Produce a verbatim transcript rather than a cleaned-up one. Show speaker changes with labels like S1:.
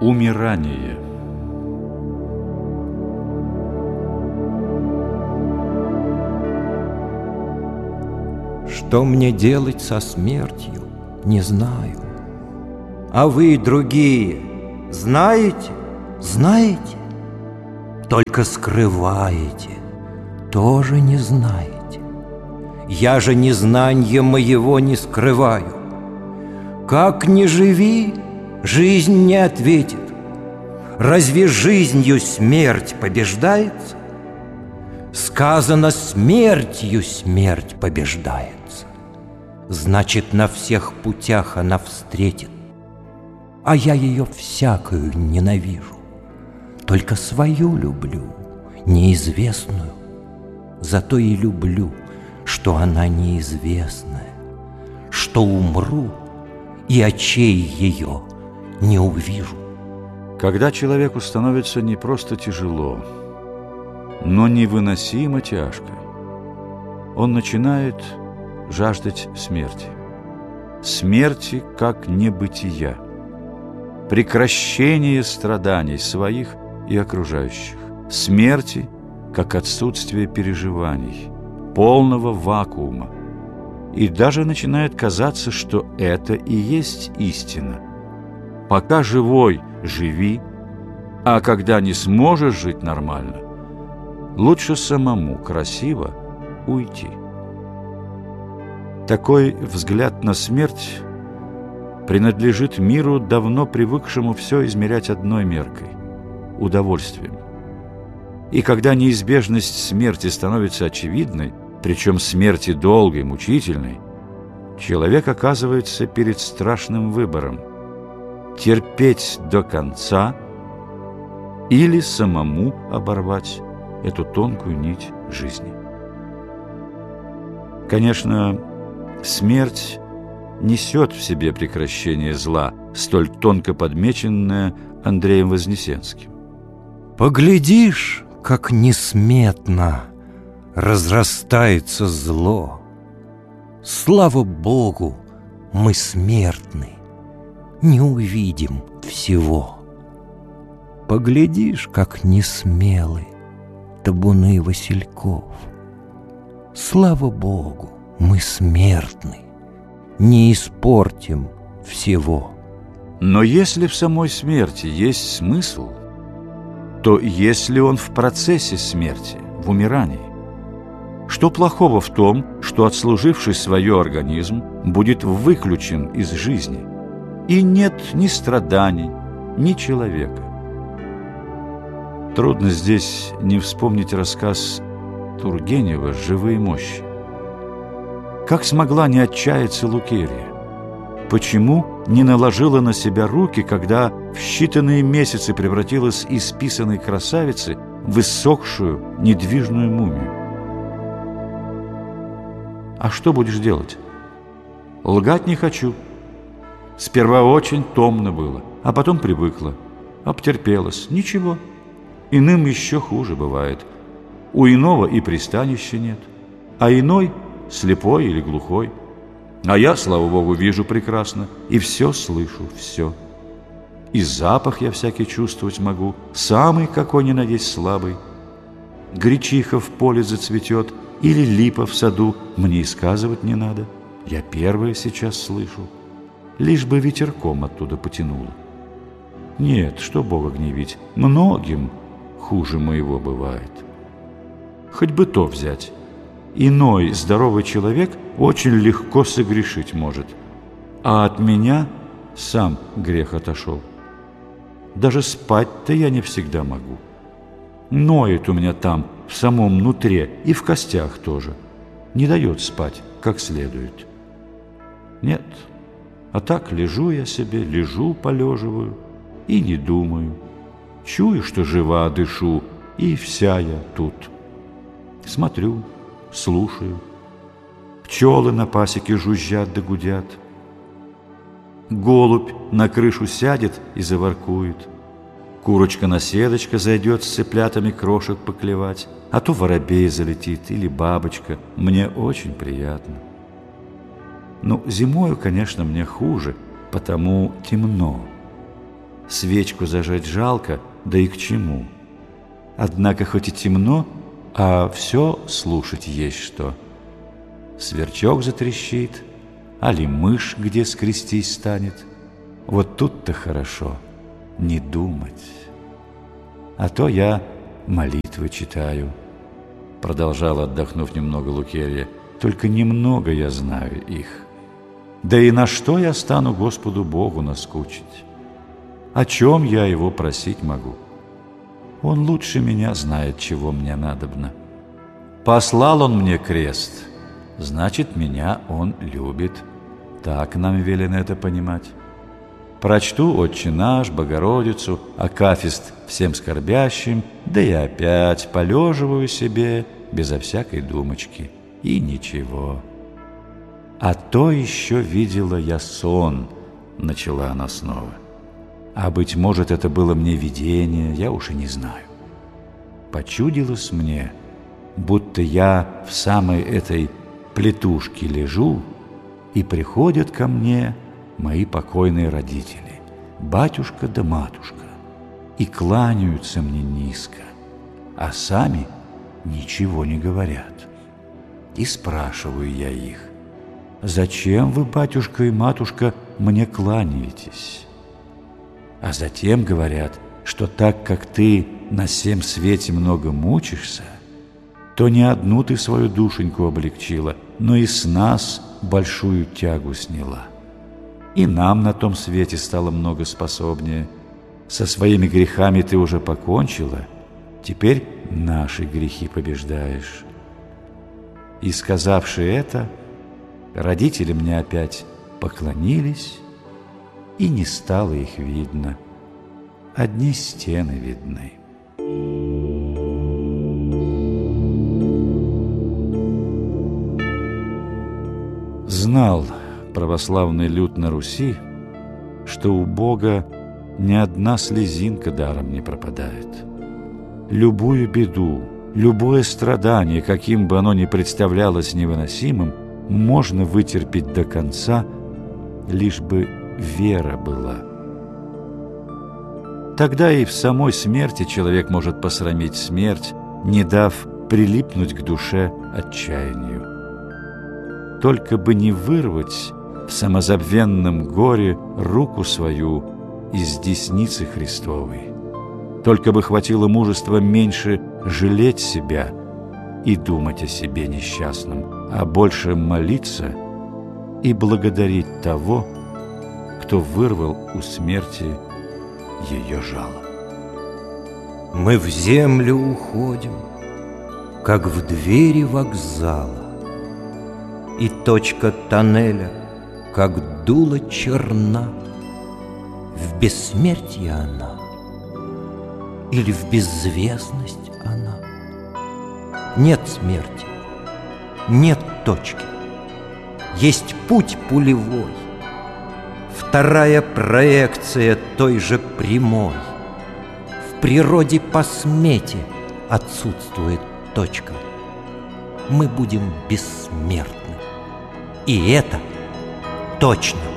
S1: Умирание.
S2: Что мне делать со смертью, не знаю. А вы, другие, знаете? Знаете? Только скрываете, тоже не знаете. Я же незнанья моего не скрываю. Как ни живи, жизнь не ответит. Разве жизнью смерть побеждается? Сказано, смертью смерть побеждается. Значит, на всех путях она встретит. А я ее всякую ненавижу. Только свою люблю, неизвестную. Зато и люблю, что она неизвестная, что умру, и очей ее не увижу.
S1: Когда человеку становится не просто тяжело, но невыносимо тяжко, он начинает жаждать смерти. Смерти как небытия, прекращения страданий своих и окружающих, смерти как отсутствие переживаний, полного вакуума. И даже начинает казаться, что это и есть истина. Пока живой, живи, а когда не сможешь жить нормально, лучше самому красиво уйти. Такой взгляд на смерть принадлежит миру, давно привыкшему все измерять одной меркой – удовольствием. И когда неизбежность смерти становится очевидной, причем смерти долгой, мучительной, человек оказывается перед страшным выбором – терпеть до конца или самому оборвать эту тонкую нить жизни. Конечно, смерть несет в себе прекращение зла, столь тонко подмеченное Андреем Вознесенским.
S2: Поглядишь, как несметно разрастается зло. Слава Богу, мы смертны, не увидим всего. Поглядишь, как несмелы табуны васильков. Слава Богу, мы смертны, не испортим всего.
S1: Но если в самой смерти есть смысл, то есть ли он в процессе смерти, в умирании? Что плохого в том, что отслуживший свое организм будет выключен из жизни, и нет ни страданий, ни человека? Трудно здесь не вспомнить рассказ Тургенева «Живые мощи». Как смогла не отчаяться Лукерья? Почему не наложила на себя руки, когда в считанные месяцы превратилась из писаной красавицы в иссохшую, недвижную мумию? А что будешь делать? Лгать не хочу. Сперва очень томно было, а потом привыкла, обтерпелась. Ничего. Иным еще хуже бывает. У иного и пристанища нет, а иной слепой или глухой. А я, слава Богу, вижу прекрасно и все слышу, все. И запах я всякий чувствовать могу, самый какой ни на есть слабый. Гречиха в поле зацветет или липа в саду, мне и сказывать не надо. Я первое сейчас слышу, лишь бы ветерком оттуда потянуло. Нет, что Бога гневить, многим хуже моего бывает. Хоть бы то взять. Иной здоровый человек очень легко согрешить может, а от меня сам грех отошел. Даже спать-то я не всегда могу. Ноет у меня там, в самом нутре, и в костях тоже. Не дает спать как следует. Нет, а так лежу я себе, лежу, полеживаю и не думаю. Чую, что жива, дышу, и вся я тут. Смотрю, слушаю. Пчелы на пасеке жужжат да гудят. Голубь на крышу сядет и заворкует. Курочка-наседочка зайдет с цыплятами крошек поклевать, а то воробей залетит или бабочка. Мне очень приятно. Ну, зимою, конечно, мне хуже, потому темно. Свечку зажечь жалко, да и к чему? Однако хоть и темно, а все слушать есть что. Сверчок затрещит, али мышь где скрестись станет. Вот тут-то хорошо не думать. А то я молитвы читаю, продолжала, отдохнув немного, Лукерья. Только немного я знаю их. Да и на что я стану Господу Богу наскучить? О чем я Его просить могу? Он лучше меня знает, чего мне надобно. Послал Он мне крест, значит, меня Он любит. Так нам велено это понимать. Прочту «Отче наш», «Богородицу», акафист всем скорбящим, да и опять полеживаю себе безо всякой думочки. И ничего. «А то еще видела я сон», — начала она снова. «А, быть может, это было мне видение, я уж и не знаю. Почудилось мне, будто я в самой этой плетушке лежу, и приходят ко мне мои покойные родители, батюшка да матушка, и кланяются мне низко, а сами ничего не говорят. И спрашиваю я их: зачем вы, батюшка и матушка, мне кланяетесь? А затем говорят, что так как ты на всем свете много мучишься, то не одну ты свою душеньку облегчила, но и с нас большую тягу сняла. И нам на том свете стало много способнее. Со своими грехами ты уже покончила, теперь наши грехи побеждаешь». И, сказавши это, родители мне опять поклонились, и не стало их видно. Одни стены видны. Знал православный люд на Руси, что у Бога ни одна слезинка даром не пропадает. Любую беду, любое страдание, каким бы оно ни представлялось невыносимым, можно вытерпеть до конца, лишь бы вера была. Тогда и в самой смерти человек может посрамить смерть, не дав прилипнуть к душе отчаянию. Только бы не вырвать в самозабвенном горе руку свою из десницы Христовой. Только бы хватило мужества меньше жалеть себя и думать о себе несчастном, а больше молиться и благодарить того, кто вырвал у смерти ее жало.
S2: Мы в землю уходим, как в двери вокзала, и точка тоннеля, как дуло, черна. В бессмертие она или в беззвездность она? Нет смерти, нет точки, есть путь пулевой, вторая проекция той же прямой. В природе по смете отсутствует точка. Мы будем бессмертны, и это точно.